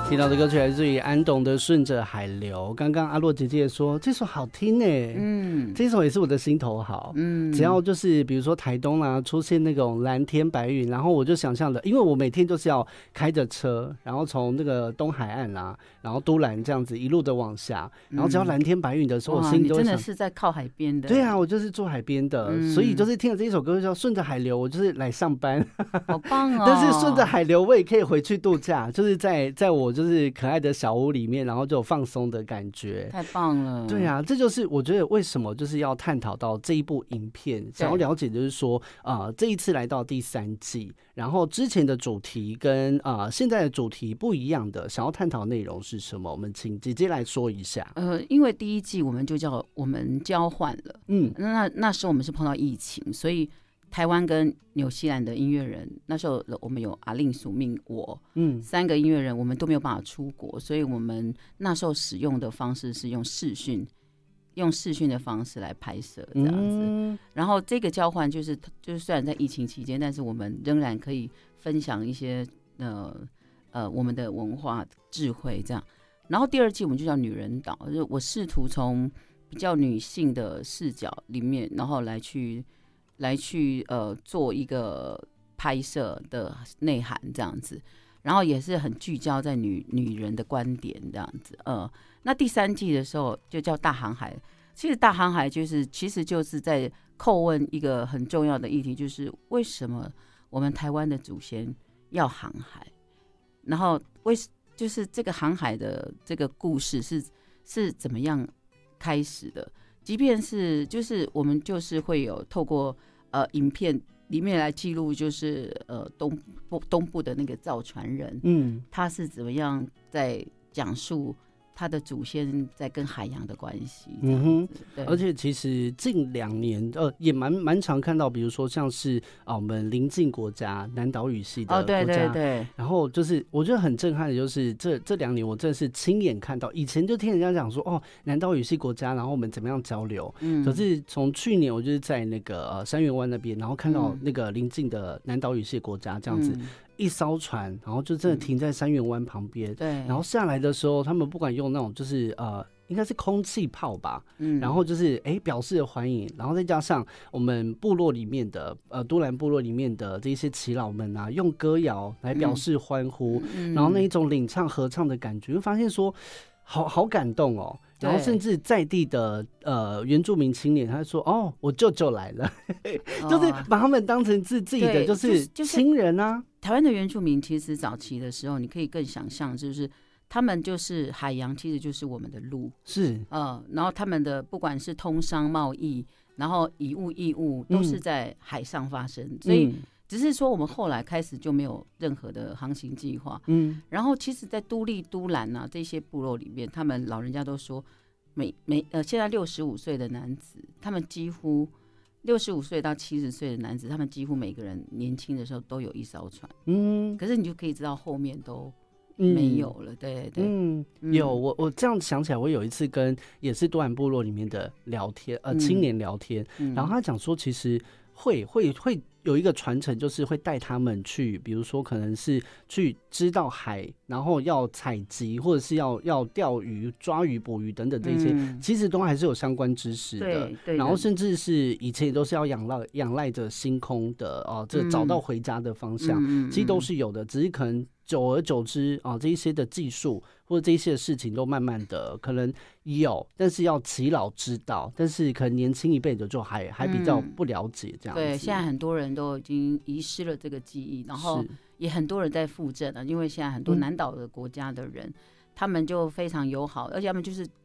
听到的歌曲来自于安董的《顺着海流》。刚刚阿洛姐姐说这首好听欸，这首也是我的心头好。只要就是比如说台东啊出现那种蓝天白云，然后我就想象的，因为我每天都是要开着车，然后从那个东海岸啊，然后都兰这样子一路的往下，然后只要蓝天白云的时候，我心里都会想， 你真的是在靠海边的。 对啊，我就是住海边的，所以就是听了这一首歌叫《顺着海流》，我就是来上班， 好棒哦！ 但是顺着海流，我也可以回去度假，就是在我就是可爱的小屋里面，然后就有放松的感觉， 太棒了。 对啊，这就是我觉得为什么就是要探讨到这一部影片，想要了解就是说这一次来到第3季，然后之前的主题跟现在的主题不一样的，想要探讨内容是什么？我们请姐姐来说一下。 因为第1季我们就叫我们交换了，那时候我们是碰到疫情，所以台湾跟纽西兰的音乐人，那时候我们有阿令、署命、我，3个音乐人，我们都没有办法出国，所以我们那时候使用的方式是用视讯的方式来拍摄这样子。然后这个交换就是虽然在疫情期间，但是我们仍然可以分享一些我们的文化智慧这样。然后第2季我们就叫女人岛，就是我试图从比较女性的视角里面，然后来去做一个拍摄的内涵这样子，然后也是很聚焦在女人的观点这样子。那第3季的时候就叫大航海。其实大航海其实就是在叩问一个很重要的议题，就是为什么我们台湾的祖先要航海，然后就是这个航海的这个故事是怎么样开始的？即便是就是我们就是会有透过影片里面来记录，就是东部的那个造船人，他是怎么样在讲述他的祖先在跟海洋的关系。 而且其实近2年也蛮常看到，比如说像是我们邻近国家南岛语系的国家， 对， 然后就是我觉得很震撼的就是这2年我真的是亲眼看到，以前就听人家讲说南岛语系国家，然后我们怎么样交流，可是从去年我就是在那个三元湾那边，然后看到那个邻近的南岛语系国家这样子。一艘船，然后就真的停在三元湾旁边， 对， 然后下来的时候，他们不管用那种就是应该是空气炮吧，然后就是表示欢迎，然后再加上我们部落里面的都兰部落里面的这些耆老们啊，用歌谣来表示欢呼，然后那一种领唱合唱的感觉，就发现说好感动哦。然后甚至在地的原住民青年，他说我舅舅来了，就是把他们当成自己的就是亲人啊。 台湾的原住民其实早期的时候，你可以更想象，就是他们就是海洋，其实就是我们的路， 是然后他们的不管是通商贸易，然后以物易物，都是在海上发生，所以只是说我们后来开始就没有任何的航行计划。然后其实在都兰啊这些部落里面，他们老人家都说现在65岁的男子，他们几乎65岁到70岁的男子，他们几乎每个人年轻的时候都有一艘船。可是你就可以知道后面都没有了。对， 有我这样想起来，我有一次跟也是都兰部落里面的聊天，青年聊天，然后他讲说其实会有一个传承，就是会带他们去，比如说可能是去知道海，然后要采集或者是要钓鱼、抓鱼、捕鱼等等这些，其实都还是有相关知识的。 对， 然后甚至是以前也都是要仰赖着星空的这找到回家的方向，其实都是有的，只是可能久而久之这一些的技术或者这一些的事情都慢慢的可能有，但是要耆老知道，但是可能年轻一辈的就还比较不了解这样子。 对，现在很多人都已经遗失了这个记忆，然后也很多人在复振了，因为现在很多南岛的国家的人，他们就非常友好，而且他们就是